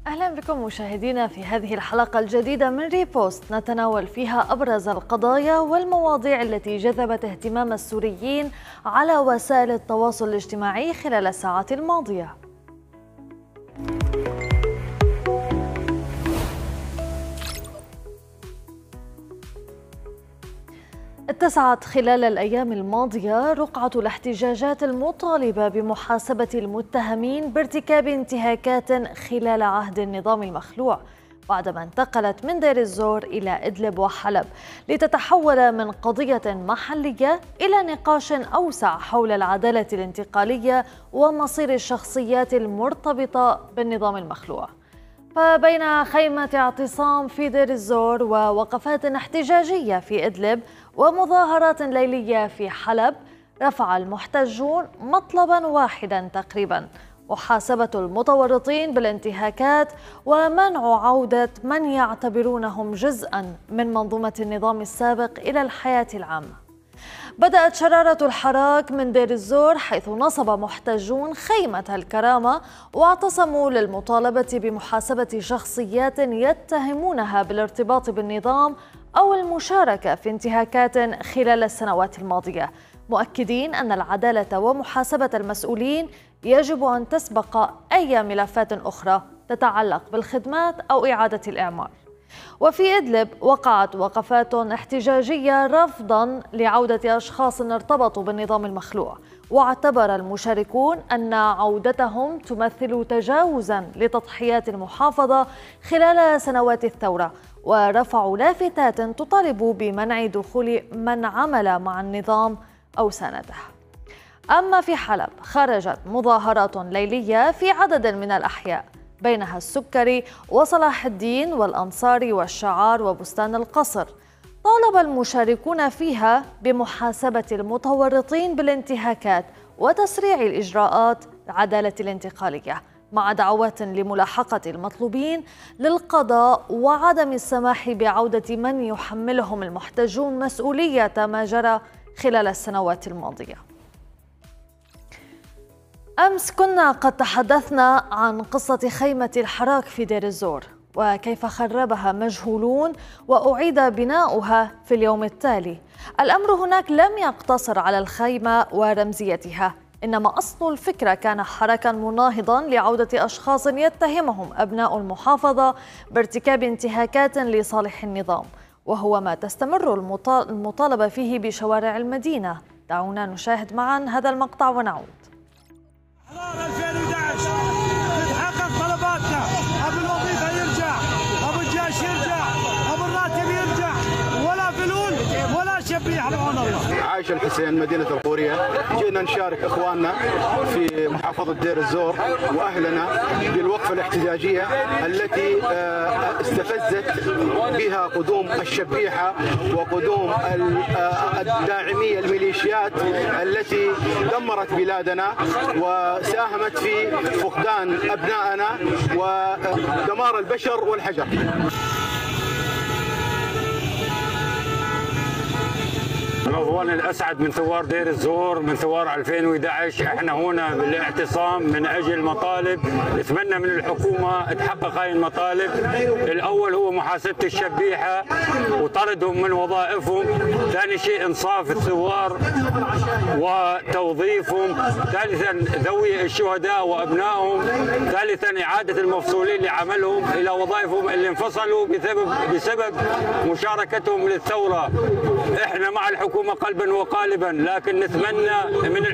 أهلا بكم مشاهدينا في هذه الحلقة الجديدة من ريبوست، نتناول فيها أبرز القضايا والمواضيع التي جذبت اهتمام السوريين على وسائل التواصل الاجتماعي خلال الساعات الماضية. اتسعت خلال الأيام الماضية رقعة الاحتجاجات المطالبة بمحاسبة المتهمين بارتكاب انتهاكات خلال عهد النظام المخلوع، بعدما انتقلت من دير الزور إلى إدلب وحلب لتتحول من قضية محلية إلى نقاش أوسع حول العدالة الانتقالية ومصير الشخصيات المرتبطة بالنظام المخلوع. فبين خيمة اعتصام في دير الزور ووقفات احتجاجية في إدلب ومظاهرات ليلية في حلب، رفع المحتجون مطلبا واحدا تقريبا: محاسبة المتورطين بالانتهاكات ومنع عودة من يعتبرونهم جزءا من منظومة النظام السابق إلى الحياة العامة. بدأت شرارة الحراك من دير الزور، حيث نصب محتجون خيمة الكرامة واعتصموا للمطالبة بمحاسبة شخصيات يتهمونها بالارتباط بالنظام أو المشاركة في انتهاكات خلال السنوات الماضية، مؤكدين أن العدالة ومحاسبة المسؤولين يجب أن تسبق أي ملفات أخرى تتعلق بالخدمات أو إعادة الإعمار. وفي إدلب وقعت وقفات احتجاجية رفضا لعودة أشخاص ارتبطوا بالنظام المخلوع، واعتبر المشاركون أن عودتهم تمثل تجاوزا لتضحيات المحافظة خلال سنوات الثورة، ورفعوا لافتات تطالب بمنع دخول من عمل مع النظام أو سانده. أما في حلب خرجت مظاهرات ليلية في عدد من الأحياء، بينها السكري وصلاح الدين والأنصاري والشعار وبستان القصر. طالب المشاركون فيها بمحاسبة المتورطين بالانتهاكات وتسريع الإجراءات العدالة الانتقالية، مع دعوات لملاحقة المطلوبين للقضاء وعدم السماح بعودة من يحملهم المحتجون مسؤولية ما جرى خلال السنوات الماضية. أمس كنا قد تحدثنا عن قصة خيمة الحراك في دير الزور وكيف خربها مجهولون وأعيد بناؤها في اليوم التالي. الأمر هناك لم يقتصر على الخيمة ورمزيتها، إنما أصل الفكرة كان حراكا مناهضا لعودة أشخاص يتهمهم أبناء المحافظة بارتكاب انتهاكات لصالح النظام، وهو ما تستمر المطالبة فيه بشوارع المدينة. دعونا نشاهد معا هذا المقطع ونعود. حرار 2011 تتحقق طلباتنا، ابو الوظيفه يرجع، ابو الجيش يرجع، ابو الراتب يرجع، ولا فلول ولا شبيح بعون الله. عايش الحسين مدينه القوريه، جينا نشارك اخواننا في محافظه دير الزور واهلنا بالوقفه الاحتجاجيه التي استفزت بها قدوم الشبيحه وقدوم الداعميه الميليشيات التي دمرت بلادنا وساهمت في فقدان أبنائنا ودمار البشر والحجر. العنوان الأسعد من ثوار دير الزور من ثوار 2011. احنا هنا بالاعتصام من أجل مطالب نتمنى من الحكومة تحقق هاي المطالب. الأول هو محاسبة الشبيحة وطردهم من وظائفهم، ثاني شيء إنصاف الثوار وتوظيفهم، ثالثا ذوي الشهداء وأبنائهم، ثالثا إعادة المفصولين لعملهم إلى وظائفهم اللي انفصلوا بسبب مشاركتهم للثورة. احنا مع الحكومة قلبا وقالبا، لكن نتمنى من